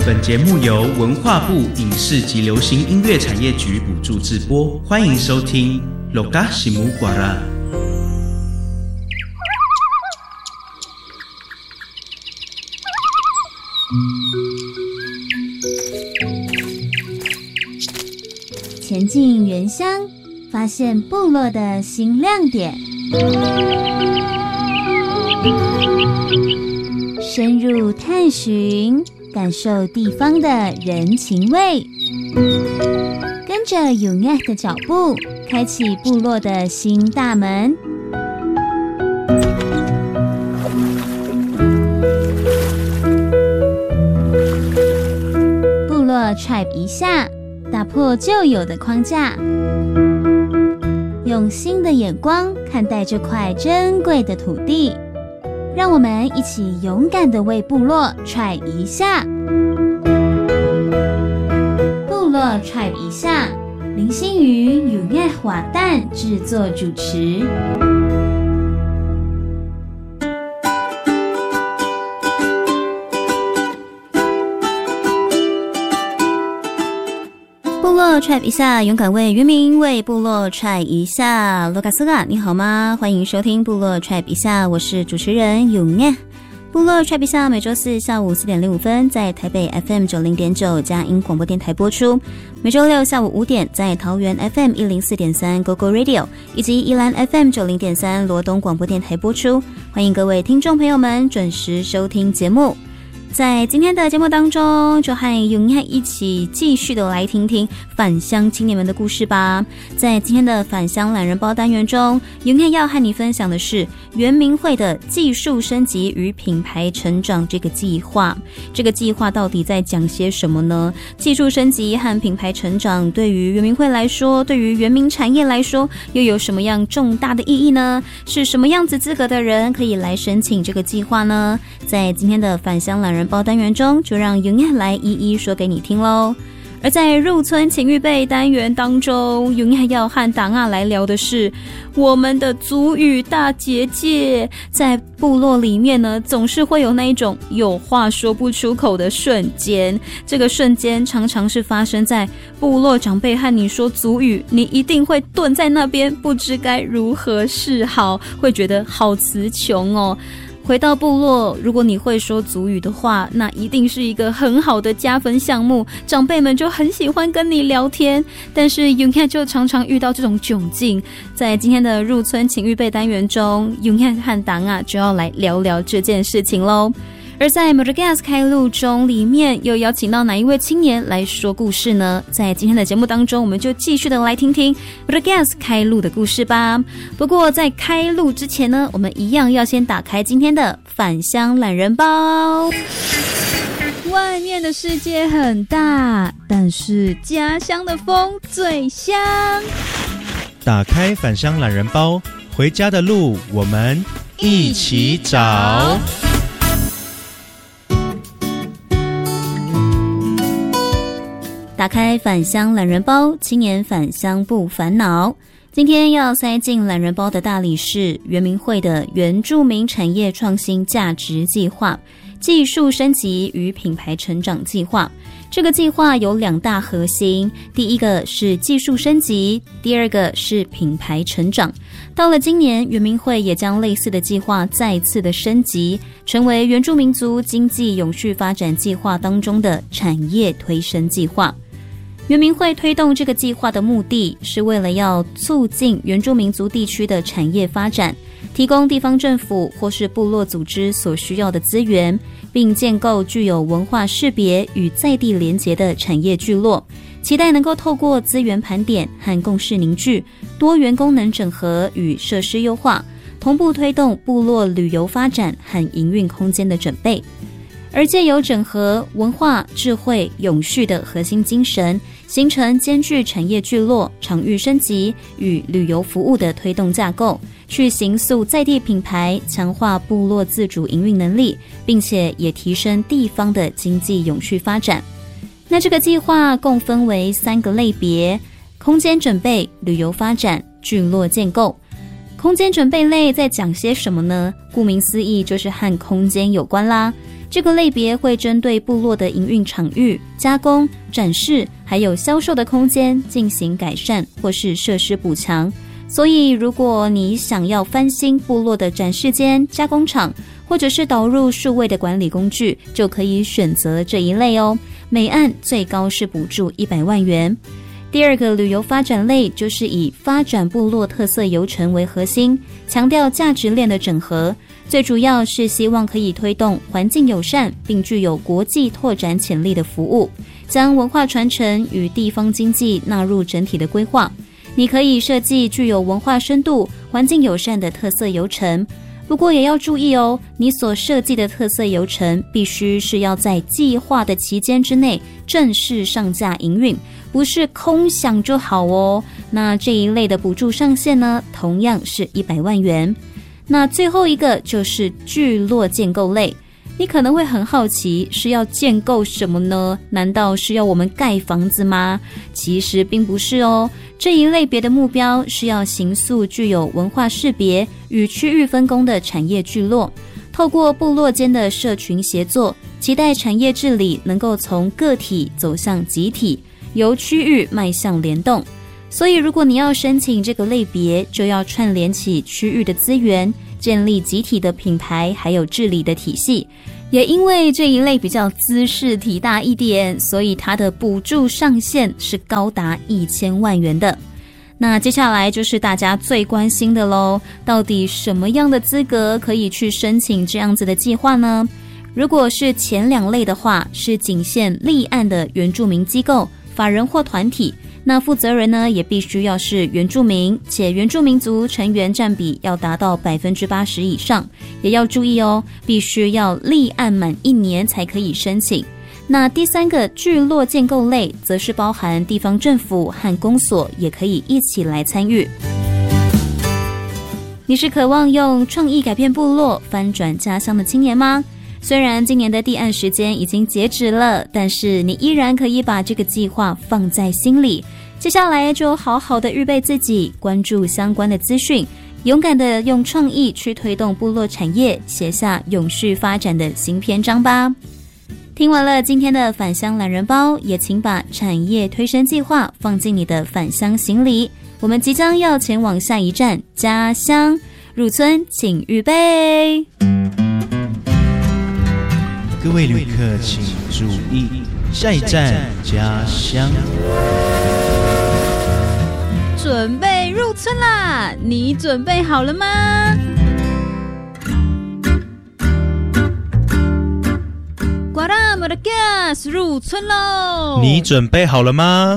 本节目由文化部影视及流行音乐产业局补助制播，欢迎收听 Loga Simu Guara。 前进原乡，发现部落的新亮点。深入探寻，感受地方的人情味。跟着永爱的脚步，开启部落的新大门。部落 Tribe 一下，打破旧有的框架，用新的眼光看待这块珍贵的土地。让我们一起勇敢地为部落 Tribe 一下。部落 Tribe 一下，林心瑜、永爱华蛋制作主持。部落 Tribe 一下，勇敢为原民，为部落 Tribe 一下。罗卡斯嘎，你好吗？欢迎收听部落 Tribe 一下，我是主持人永爱。部落 Tribe 一下每周四下午4点05分在台北 FM 90.9佳音广播电台播出，每周六下午5点在桃园 FM 104.3 GoGo Radio 以及宜兰 FM 90.3罗东广播电台播出。欢迎各位听众朋友们准时收听节目。在今天的节目当中，就和永爱一起继续的来听听返乡青年们的故事吧。在今天的返乡懒人包单元中，永爱要和你分享的是原民会的技术升级与品牌成长这个计划。这个计划到底在讲些什么呢？技术升级和品牌成长对于原民会来说，对于原民产业来说，又有什么样重大的意义呢？是什么样子资格的人可以来申请这个计划呢？在今天的返乡懒人包单元中，就让永爱来一一说给你听咯。而在入村请预备单元当中，永爱要和达亚来聊的是我们的族语大结界。在部落里面呢，总是会有那一种有话说不出口的瞬间，这个瞬间常常是发生在部落长辈和你说族语，你一定会顿在那边，不知该如何是好，会觉得好词穷哦。回到部落，如果你会说族语的话，那一定是一个很好的加分项目，长辈们就很喜欢跟你聊天。但是永爱就常常遇到这种窘境。在今天的入村请预备单元中，永爱和达亚就要来聊聊这件事情咯。而在 Murgas 开路中里面又邀请到哪一位青年来说故事呢？在今天的节目当中，我们就继续的来听听 Murgas 开路的故事吧。不过在开路之前呢，我们一样要先打开今天的返乡懒人包。外面的世界很大，但是家乡的风最香。 打开返乡懒人包，回家的路我们一起找。 打开返乡懒人包，青年返乡不烦恼。今天要塞进懒人包的大礼是原民会的原住民产业创新价值计划、技术升级与品牌成长计划。这个计划有2大核心，第一个是技术升级，第二个是品牌成长。到了今年，原民会也将类似的计划再次的升级，成为原住民族经济永续发展计划当中的产业推升计划。原民会推动这个计划的目的是为了要促进原住民族地区的产业发展，提供地方政府或是部落组织所需要的资源，并建构具有文化识别与在地连结的产业聚落，期待能够透过资源盘点和共识凝聚、多元功能整合与设施优化，同步推动部落旅游发展和营运空间的准备。而藉由整合文化、智慧、永续的核心精神，形成兼具产业聚落、场域升级与旅游服务的推动架构，去形塑在地品牌，强化部落自主营运能力，并且也提升地方的经济永续发展。那这个计划共分为3个类别：空间准备、旅游发展、聚落建构。空间准备类在讲些什么呢？顾名思义，就是和空间有关啦。 这个类别会针对部落的营运场域、加工、展示还有销售的空间进行改善或是设施补强。所以如果你想要翻新部落的展示间、加工厂，或者是导入数位的管理工具，就可以选择这一类哦。每案最高是补助100万元。第二个旅游发展类就是以发展部落特色游程为核心，强调价值链的整合，最主要是希望可以推动环境友善并具有国际拓展潜力的服务，将文化传承与地方经济纳入整体的规划。你可以设计具有文化深度、环境友善的特色游程，不过也要注意哦，你所设计的特色游程必须是要在计划的期间之内正式上架营运，不是空想就好哦。那这一类的补助上限呢，同样是100万元。那最后一个就是聚落建构类，你可能会很好奇，是要建构什么呢？难道是要我们盖房子吗？其实并不是哦。这一类别的目标是要形塑具有文化识别与区域分工的产业聚落，透过部落间的社群协作，期待产业治理能够从个体走向集体，由区域迈向联动。所以如果你要申请这个类别，就要串联起区域的资源，建立集体的品牌还有治理的体系。也因为这一类比较兹事体大一点，所以它的补助上限是高达1000万元的。那接下来就是大家最关心的咯，到底什么样的资格可以去申请这样子的计划呢？如果是前2类的话，是仅限立案的原住民机构、法人或团体，那负责人呢也必须要是原住民，且原住民族成员占比要达到80%以上。也要注意哦，必须要立案满1年才可以申请。那第3个聚落建构类，则是包含地方政府和公所也可以一起来参与。你是渴望用创意改变部落、翻转家乡的青年吗？虽然今年的递案时间已经截止了，但是你依然可以把这个计划放在心里。接下来就好好的预备自己，关注相关的资讯，勇敢的用创意去推动部落产业，写下永续发展的新篇章吧。听完了今天的返乡懒人包，也请把产业推升计划放进你的返乡行李。我们即将要前往下一站家乡，入村请预备。 各位旅客请注意，下一站家乡。 准备入村啦，你准备好了吗？呱啦我的 gas 入村喽！ 你准备好了吗？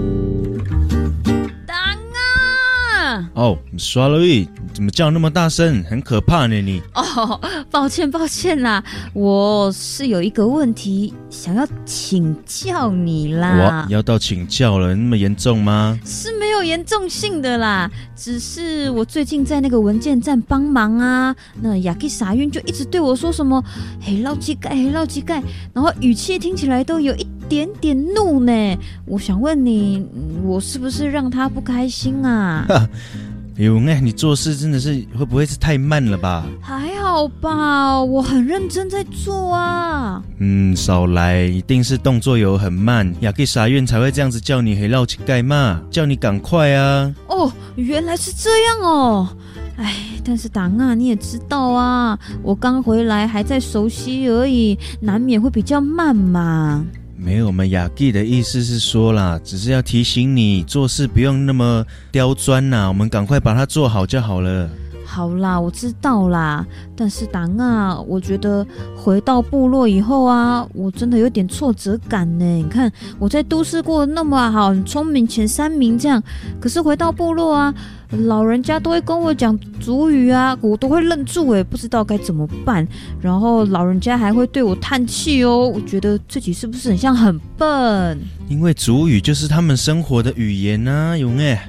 当啊！ 哦，刷了一，怎么叫那么大声？很可怕呢你。 哦，抱歉啦，我是有一个问题想要请教你啦。 哇，要到请教了，那么严重吗？ 是没有严重性的啦，只是我最近在那个文件站帮忙啊，那雅基傻运就一直对我说什么黑老乞丐，然后语气听起来都有一点点怒呢。我想问你，我是不是让他不开心啊？ 有哎，你做事真的是会不会是太慢了吧？ 还好吧，我很认真在做啊。 少来，一定是动作有很慢，雅基傻院才会这样子叫你黑老乞丐嘛，叫你赶快啊。 哦，原来是这样哦。哎，但是档啊，你也知道啊，我刚回来还在熟悉而已，难免会比较慢嘛。 没有，我们雅基的意思是说啦，只是要提醒你做事不用那么刁钻啦，我们赶快把它做好就好了。 好啦，我知道啦，但是档啊，我觉得回到部落以后啊，我真的有点挫折感呢。你看我在都市过得那么好，很聪明，前3名这样，可是回到部落啊，老人家都会跟我讲族语啊，我都会愣住诶，不知道该怎么办。然后老人家还会对我叹气哦，我觉得自己是不是很像很笨？ 因为族语就是他们生活的语言啊，勇哎。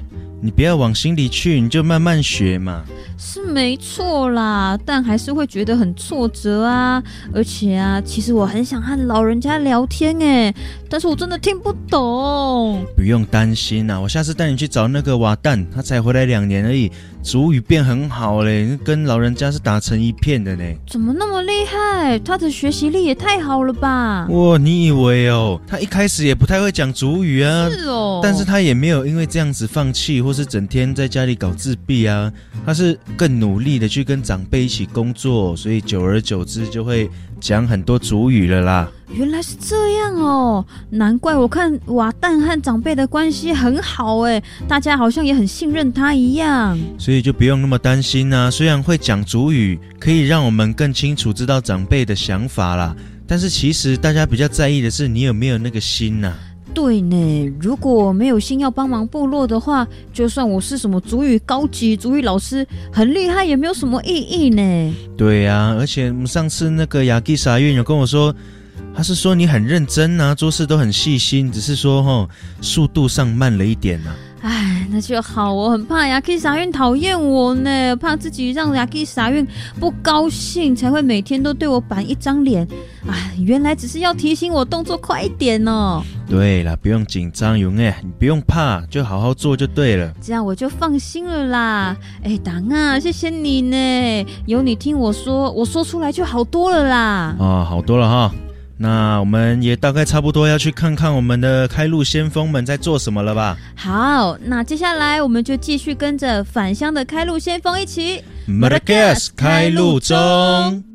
你不要往心里去，你就慢慢学嘛。 是没错啦，但还是会觉得很挫折啊。而且啊，其实我很想和老人家聊天耶，但是我真的听不懂。 不用担心啊，我下次带你去找那个瓦旦，他才回来2年而已，族语变很好嘞，跟老人家是打成一片的呢。 怎么那么厉害？他的学习力也太好了吧？ 哇，你以为哦？他一开始也不太会讲族语啊， 是哦， 但是他也没有因为这样子放弃，或是整天在家里搞自闭啊，他是更努力的去跟长辈一起工作，所以久而久之就会讲很多族语了啦。 原来是这样哦，难怪我看瓦旦和长辈的关系很好诶，大家好像也很信任他一样。 所以就不用那么担心啊，虽然会讲族语可以让我们更清楚知道长辈的想法啦，但是其实大家比较在意的是你有没有那个心啊。 对呢，如果没有心要帮忙部落的话，就算我是什么族语高级族语老师，很厉害也没有什么意义呢。 对啊，而且上次那个雅基傻院有跟我说，他是说你很认真啊，做事都很细心，只是说速度上慢了一点啊。 唉，那就好，我很怕雅基傻院讨厌我呢，怕自己让雅基傻院不高兴，才会每天都对我板一张脸。唉，原来只是要提醒我动作快一点哦。 对啦，不用紧张，勇你不用怕，就好好做就对了。 这样我就放心了啦。哎，党啊，谢谢你呢，有你听我说，我说出来就好多了啦。 好多了哈。那我们也大概差不多要去看看我们的开路先锋们在做什么了吧。 好，那接下来我们就继续跟着返乡的开路先锋一起 Madagascar 开路中。